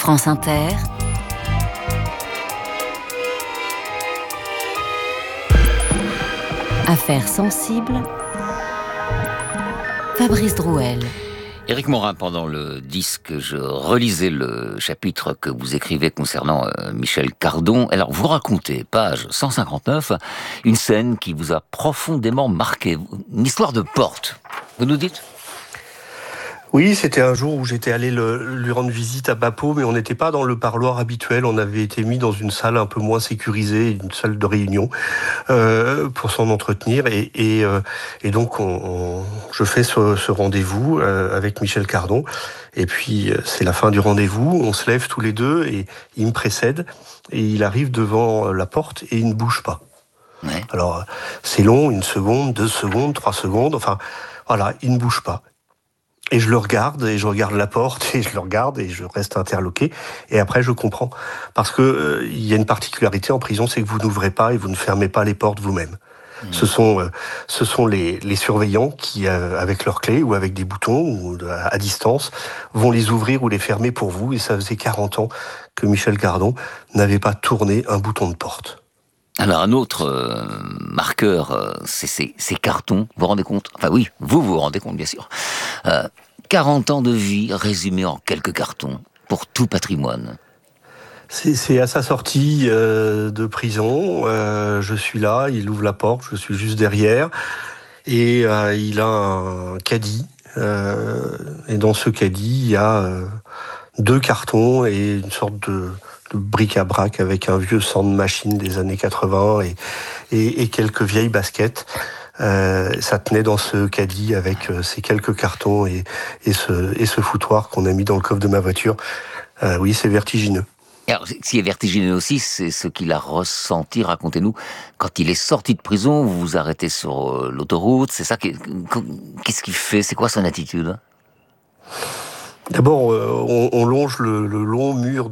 France Inter. Affaires sensibles. Fabrice Drouel. Éric Morin, pendant le disque, je relisais le chapitre que vous écrivez concernant Michel Cardon. Alors, vous racontez, page 159, une scène qui vous a profondément marqué, une histoire de porte. Vous nous dites ? Oui, c'était un jour où j'étais allé lui rendre visite à Bapaume, mais on n'était pas dans le parloir habituel. On avait été mis dans une salle un peu moins sécurisée, une salle de réunion, pour s'en entretenir. Et donc, je fais ce rendez-vous avec Michel Cardon. Et puis, c'est la fin du rendez-vous. On se lève tous les deux et il me précède. Et il arrive devant la porte et il ne bouge pas. Ouais. Alors, c'est long, 1 seconde, 2 secondes, 3 secondes. Enfin, voilà, il ne bouge pas. Et je le regarde, et je regarde la porte, et je le regarde, et je reste interloqué. Et après, je comprends. Parce que il y a une particularité en prison, c'est que vous n'ouvrez pas et vous ne fermez pas les portes vous-même. Ce sont les surveillants qui, avec leurs clés ou avec des boutons ou à distance, vont les ouvrir ou les fermer pour vous. Et ça faisait 40 ans que Michel Cardon n'avait pas tourné un bouton de porte. Alors, un autre marqueur, c'est ces cartons. Vous vous rendez compte ? Enfin oui, vous vous rendez compte, bien sûr. 40 ans de vie résumés en quelques cartons pour tout patrimoine. C'est à sa sortie de prison. Je suis là, il ouvre la porte, je suis juste derrière. Et il a un caddie. Et dans ce caddie, il y a 2 cartons et une sorte de bric-à-brac avec un vieux sandmachine des années 80 et quelques vieilles baskets. Ça tenait dans ce caddie avec ces quelques cartons et ce foutoir qu'on a mis dans le coffre de ma voiture. Oui, c'est vertigineux. Alors, ce qui est vertigineux aussi, c'est ce qu'il a ressenti, racontez-nous, quand il est sorti de prison, vous vous arrêtez sur l'autoroute, c'est ça, qu'est-ce qu'il fait, c'est quoi son attitude ? D'abord, on longe le long mur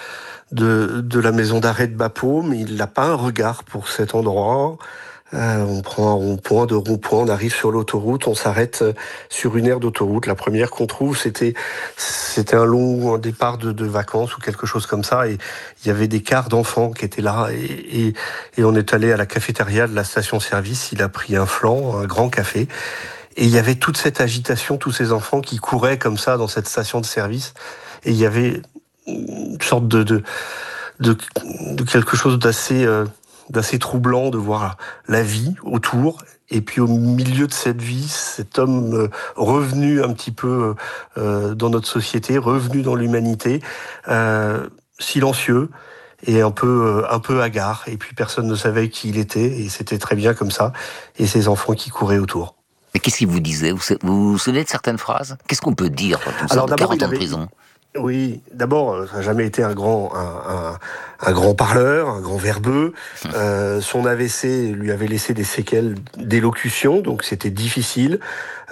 de la maison d'arrêt de Bapaume, il n'a pas un regard pour cet endroit. On prend un rond-point, 2 ronds-points, on arrive sur l'autoroute, on s'arrête sur une aire d'autoroute. La première qu'on trouve, c'était un départ de vacances ou quelque chose comme ça, et il y avait des cars d'enfants qui étaient là, et on est allé à la cafétéria de la station-service, il a pris un flan, un grand café, et il y avait toute cette agitation, tous ces enfants qui couraient comme ça dans cette station de service, et il y avait une sorte de quelque chose d'assez troublant de voir la vie autour, et puis au milieu de cette vie, cet homme revenu un petit peu dans notre société, revenu dans l'humanité, silencieux et un peu hagard, et puis personne ne savait qui il était, et c'était très bien comme ça, et ces enfants qui couraient autour. Mais qu'est-ce qu'il vous disait ? Vous vous souvenez de certaines phrases ? Qu'est-ce qu'on peut dire quand on sort de 40 ans de prison ? Oui, d'abord, ça n'a jamais été un grand parleur, un grand verbeux. Son AVC lui avait laissé des séquelles d'élocution, donc c'était difficile.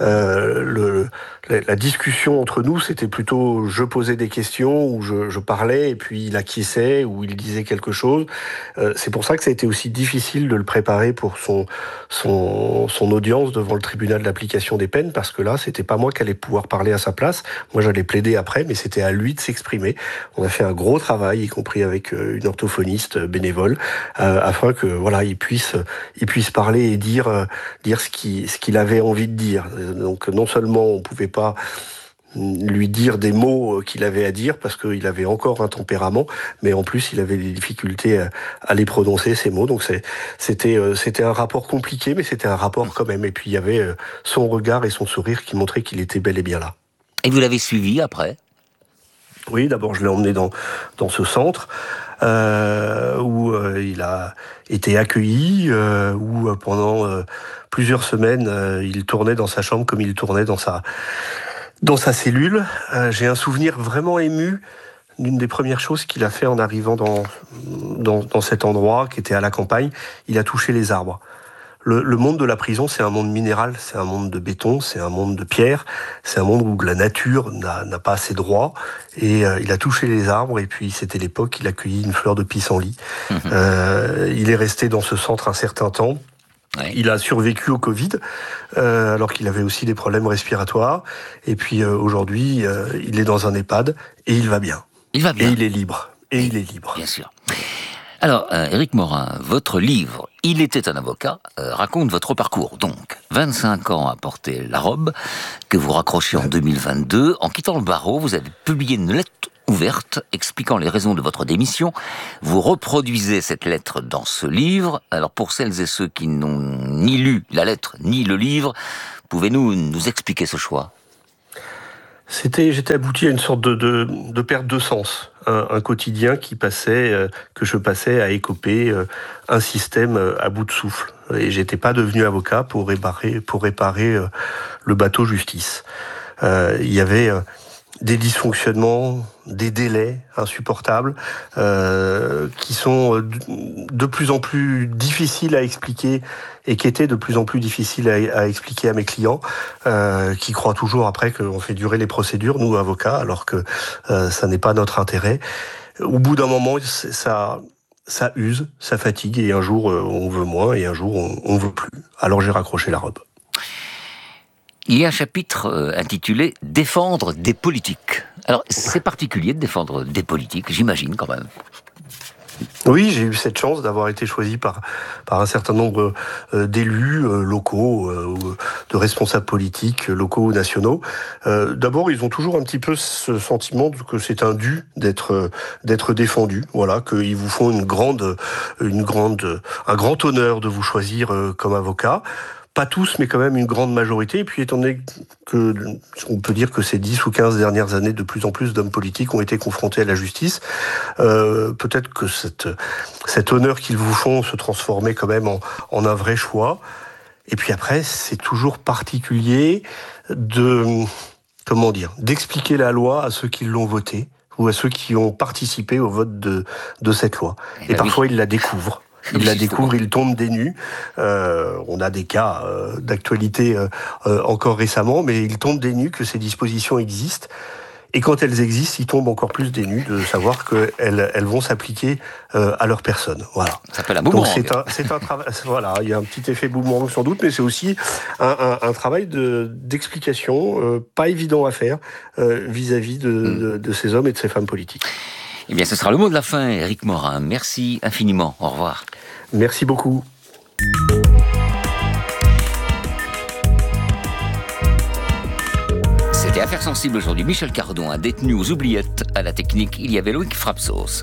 La discussion entre nous, c'était plutôt je posais des questions, ou je parlais, et puis il acquiesçait, ou il disait quelque chose. C'est pour ça que ça a été aussi difficile de le préparer pour son audience devant le tribunal de l'application des peines, parce que là, c'était pas moi qui allais pouvoir parler à sa place. Moi, j'allais plaider après, mais c'était à lui de s'exprimer. On a fait un gros travail, y compris avec une orthophoniste bénévole, afin que voilà, il puisse parler et dire ce qu'il avait envie de dire. Donc non seulement on pouvait pas lui dire des mots qu'il avait à dire parce qu'il avait encore un tempérament, mais en plus il avait des difficultés à les prononcer, ces mots. Donc c'était un rapport compliqué, mais c'était un rapport quand même. Et puis il y avait son regard et son sourire qui montraient qu'il était bel et bien là. Et vous l'avez suivi après ? Oui, d'abord je l'ai emmené dans ce centre où il a été accueilli, où pendant plusieurs semaines il tournait dans sa chambre comme il tournait dans sa cellule. J'ai un souvenir vraiment ému d'une des premières choses qu'il a fait en arrivant dans cet endroit qui était à la campagne. Il a touché les arbres. Le monde de la prison, c'est un monde minéral, c'est un monde de béton, c'est un monde de pierre, c'est un monde où la nature n'a pas assez droit. Et il a touché les arbres, et puis c'était l'époque, il a cueilli une fleur de pissenlit. Il est resté dans ce centre un certain temps. Ouais. Il a survécu au Covid, alors qu'il avait aussi des problèmes respiratoires. Et puis aujourd'hui, il est dans un EHPAD, et il va bien. Il va bien. Et il est libre. Bien sûr. Alors, Éric Morin, votre livre « Il était un avocat » raconte votre parcours. Donc, 25 ans à porter la robe, que vous raccrochez en 2022. En quittant le barreau, vous avez publié une lettre ouverte expliquant les raisons de votre démission. Vous reproduisez cette lettre dans ce livre. Alors, pour celles et ceux qui n'ont ni lu la lettre ni le livre, pouvez-vous nous expliquer ce choix ? J'étais abouti à une sorte de perte de sens. Un quotidien que je passais à écoper un système à bout de souffle. Et j'étais pas devenu avocat pour réparer le bateau justice. Il y avait des dysfonctionnements, des délais insupportables, qui sont de plus en plus difficiles à expliquer et qui étaient de plus en plus difficiles à expliquer à mes clients, qui croient toujours après qu'on fait durer les procédures, nous avocats, alors que ça n'est pas notre intérêt. Au bout d'un moment, ça use, ça fatigue, et un jour on veut moins, et un jour on veut plus. Alors j'ai raccroché la robe. Il y a un chapitre intitulé « Défendre des politiques ». Alors, c'est particulier de défendre des politiques, j'imagine quand même. Oui, j'ai eu cette chance d'avoir été choisi par un certain nombre d'élus locaux, de responsables politiques locaux ou nationaux. D'abord, ils ont toujours un petit peu ce sentiment que c'est un dû d'être défendu. Voilà, qu'ils vous font un grand honneur de vous choisir comme avocat. Pas tous, mais quand même une grande majorité. Et puis, étant donné que, on peut dire que ces 10 ou 15 dernières années, de plus en plus d'hommes politiques ont été confrontés à la justice, peut-être que cet honneur qu'ils vous font se transformait quand même en un vrai choix. Et puis après, c'est toujours particulier d'expliquer la loi à ceux qui l'ont votée, ou à ceux qui ont participé au vote de cette loi. Et parfois, ils la découvrent. Ils tombent des nues. On a des cas d'actualité encore récemment, mais ils tombent des nues que ces dispositions existent. Et quand elles existent, ils tombent encore plus des nues de savoir qu'elles vont s'appliquer à leur personne. Voilà. Ça s'appelle un boomerang. Donc c'est un travail. Voilà, il y a un petit effet boomerang sans doute, mais c'est aussi un travail d'explication pas évident à faire vis-à-vis de ces hommes et de ces femmes politiques. Eh bien, ce sera le mot de la fin, Éric Morin. Merci infiniment. Au revoir. Merci beaucoup. C'était Affaires sensibles aujourd'hui. Michel Cardon, un détenu aux oubliettes. À la technique, il y avait Loïc Frapsos.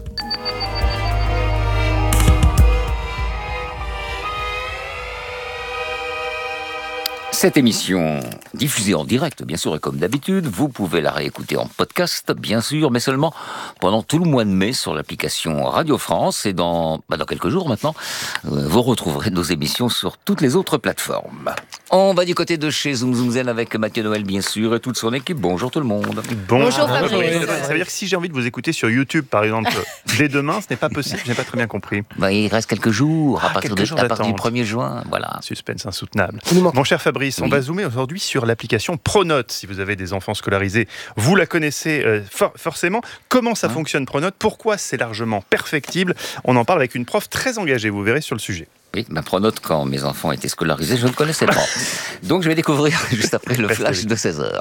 Cette émission, diffusée en direct, bien sûr, et comme d'habitude, vous pouvez la réécouter en podcast, bien sûr, mais seulement pendant tout le mois de mai sur l'application Radio France. Et dans quelques jours maintenant, vous retrouverez nos émissions sur toutes les autres plateformes. On va du côté de chez Zoom Zoom Zen avec Mathieu Noël, bien sûr, et toute son équipe. Bonjour tout le monde. Bonjour Fabrice. Ça veut dire que si j'ai envie de vous écouter sur YouTube, par exemple, dès demain, ce n'est pas possible. Je n'ai pas très bien compris. Il reste quelques jours, à partir du 1er juin. Voilà. Suspense insoutenable. Mon cher Fabrice, on va zoomer aujourd'hui sur l'application Pronote. Si vous avez des enfants scolarisés, vous la connaissez forcément. Comment ça fonctionne Pronote ? Pourquoi c'est largement perfectible ? On en parle avec une prof très engagée, vous verrez, sur le sujet. Oui, Pronote, quand mes enfants étaient scolarisés, je ne connaissais pas. Donc je vais découvrir juste après le flash de 16h.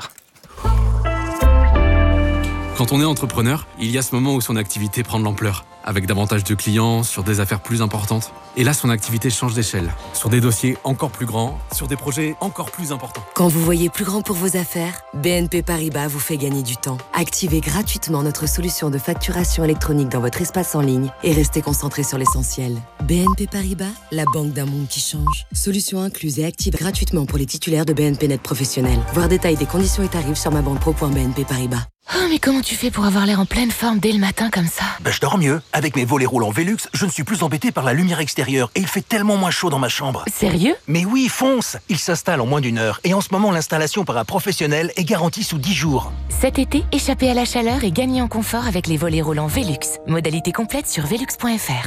Quand on est entrepreneur, il y a ce moment où son activité prend de l'ampleur, avec davantage de clients, sur des affaires plus importantes. Et là, son activité change d'échelle, sur des dossiers encore plus grands, sur des projets encore plus importants. Quand vous voyez plus grand pour vos affaires, BNP Paribas vous fait gagner du temps. Activez gratuitement notre solution de facturation électronique dans votre espace en ligne et restez concentré sur l'essentiel. BNP Paribas, la banque d'un monde qui change. Solution incluse et active gratuitement pour les titulaires de BNP Net Professionnel. Voir détails des conditions et tarifs sur mabanpro.bnp Paribas. Oh, mais comment tu fais pour avoir l'air en pleine forme dès le matin comme ça ? Je dors mieux. Avec mes volets roulants Velux, je ne suis plus embêté par la lumière extérieure et il fait tellement moins chaud dans ma chambre. Sérieux ? Mais oui, fonce ! Il s'installe en moins d'1 heure et en ce moment, l'installation par un professionnel est garantie sous 10 jours. Cet été, échappez à la chaleur et gagnez en confort avec les volets roulants Velux. Modalité complète sur velux.fr.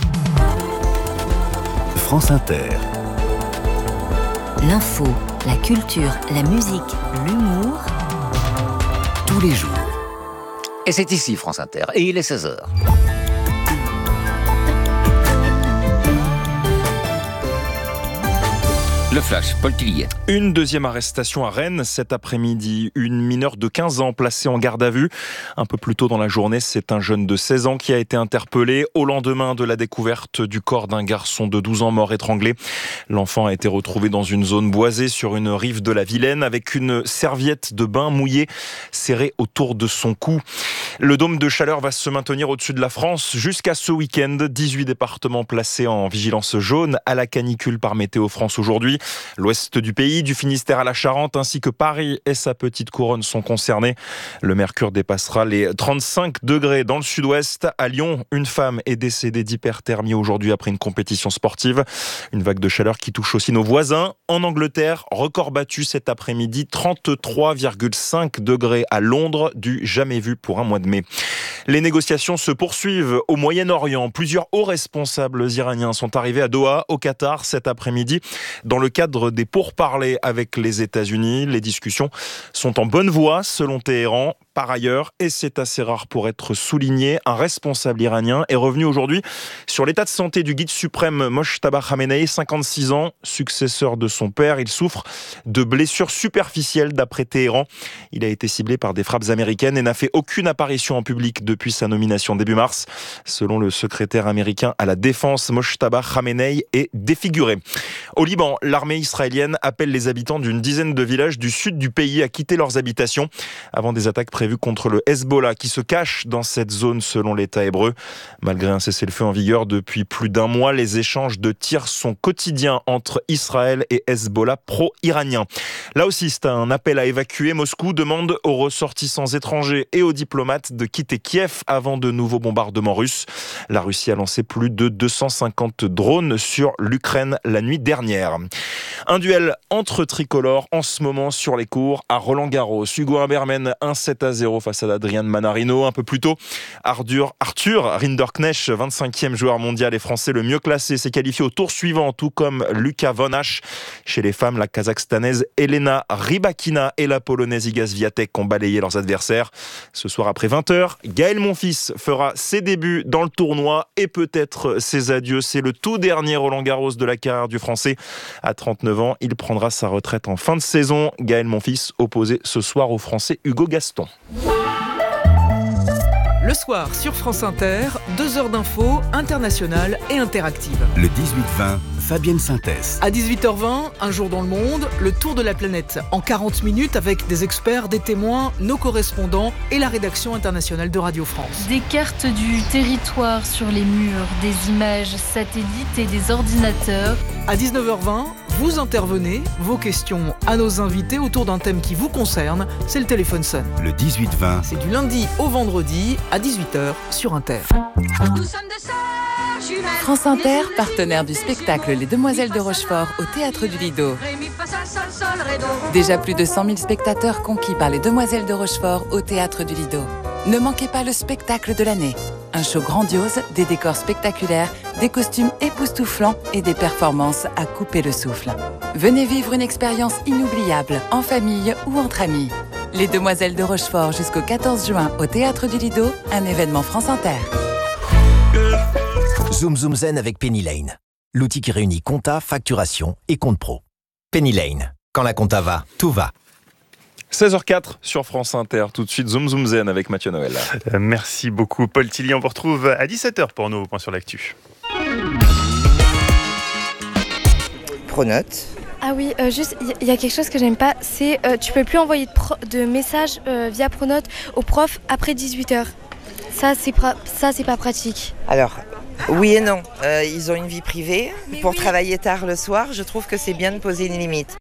France Inter. L'info, la culture, la musique, l'humour... tous les jours. Et c'est ici France Inter, et il est 16h. Le flash, Paul Tillier. Une deuxième arrestation à Rennes cet après-midi. Une mineure de 15 ans placée en garde à vue. Un peu plus tôt dans la journée, c'est un jeune de 16 ans qui a été interpellé au lendemain de la découverte du corps d'un garçon de 12 ans mort étranglé. L'enfant a été retrouvé dans une zone boisée sur une rive de la Vilaine avec une serviette de bain mouillée serrée autour de son cou. Le dôme de chaleur va se maintenir au-dessus de la France jusqu'à ce week-end. 18 départements placés en vigilance jaune à la canicule par Météo France aujourd'hui. L'ouest du pays, du Finistère à la Charente, ainsi que Paris et sa petite couronne sont concernés. Le mercure dépassera les 35 degrés dans le sud-ouest. À Lyon, une femme est décédée d'hyperthermie aujourd'hui après une compétition sportive. Une vague de chaleur qui touche aussi nos voisins. En Angleterre, record battu cet après-midi, 33,5 degrés à Londres, du jamais vu pour un mois de mai. Les négociations se poursuivent au Moyen-Orient. Plusieurs hauts responsables iraniens sont arrivés à Doha, au Qatar, cet après-midi, dans le cadre des pourparlers avec les États-Unis. Les discussions sont en bonne voie, selon Téhéran. Par ailleurs, et c'est assez rare pour être souligné, un responsable iranien est revenu aujourd'hui sur l'état de santé du guide suprême Mojtaba Khamenei, 56 ans, successeur de son père. Il souffre de blessures superficielles d'après Téhéran. Il a été ciblé par des frappes américaines et n'a fait aucune apparition en public depuis sa nomination début mars. Selon le secrétaire américain à la défense, Mojtaba Khamenei est défiguré. Au Liban, l'armée israélienne appelle les habitants d'une dizaine de villages du sud du pays à quitter leurs habitations avant des attaques prévues contre le Hezbollah qui se cache dans cette zone selon l'État hébreu. Malgré un cessez-le-feu en vigueur depuis plus d'un mois, les échanges de tirs sont quotidiens entre Israël et Hezbollah pro-iranien. Là aussi, c'est un appel à évacuer. Moscou demande aux ressortissants étrangers et aux diplomates de quitter Kiev avant de nouveaux bombardements russes. La Russie a lancé plus de 250 drones sur l'Ukraine la nuit dernière. Un duel entre tricolores en ce moment sur les cours à Roland-Garros. Hugo Humbert mène 1-7-0 face à Adrian Manarino. Un peu plus tôt, Arthur Rinderknecht, 25e joueur mondial et français le mieux classé, s'est qualifié au tour suivant, tout comme Luca Von Hache. Chez les femmes, la kazakhstanaise Elena Rybakina et la polonaise Iga Swiatek ont balayé leurs adversaires. Ce soir après 20h, Gaël Monfils fera ses débuts dans le tournoi et peut-être ses adieux. C'est le tout dernier Roland-Garros de la carrière du français. À 39 ans, il prendra sa retraite en fin de saison. Gaël Monfils opposé ce soir au français Hugo Gaston. Le soir sur France Inter, 2 heures d'infos internationales et interactives. Le 18-20, Fabienne Synthèse. À 18h20, un jour dans le monde, le tour de la planète en 40 minutes avec des experts, des témoins, nos correspondants et la rédaction internationale de Radio France. Des cartes du territoire sur les murs, des images satellites et des ordinateurs. À 19h20, vous intervenez, vos questions à nos invités autour d'un thème qui vous concerne, c'est le téléphone sonne. Le 18-20. C'est du lundi au vendredi à 18h sur Inter. France Inter, partenaire du spectacle Les Demoiselles de Rochefort au Théâtre du Lido. Déjà plus de 100 000 spectateurs conquis par Les Demoiselles de Rochefort au Théâtre du Lido. Ne manquez pas le spectacle de l'année. Un show grandiose, des décors spectaculaires, des costumes époustouflants et des performances à couper le souffle. Venez vivre une expérience inoubliable, en famille ou entre amis. Les Demoiselles de Rochefort jusqu'au 14 juin au Théâtre du Lido, un événement France Inter. Zoom Zoom Zen avec Penny Lane. L'outil qui réunit compta, facturation et compte pro. Penny Lane. Quand la compta va, tout va. 16h04 sur France Inter. Tout de suite, Zoom Zoom Zen avec Mathieu Noël. Merci beaucoup, Paul Tillier. On vous retrouve à 17h pour nos points sur l'actu. Pronote. Ah oui, juste, il y a quelque chose que j'aime pas, c'est tu peux plus envoyer de messages via Pronote aux profs après 18h. Ça, c'est pas pratique. Alors, oui et non. Ils ont une vie privée. Pour travailler tard le soir, je trouve que c'est bien de poser une limite.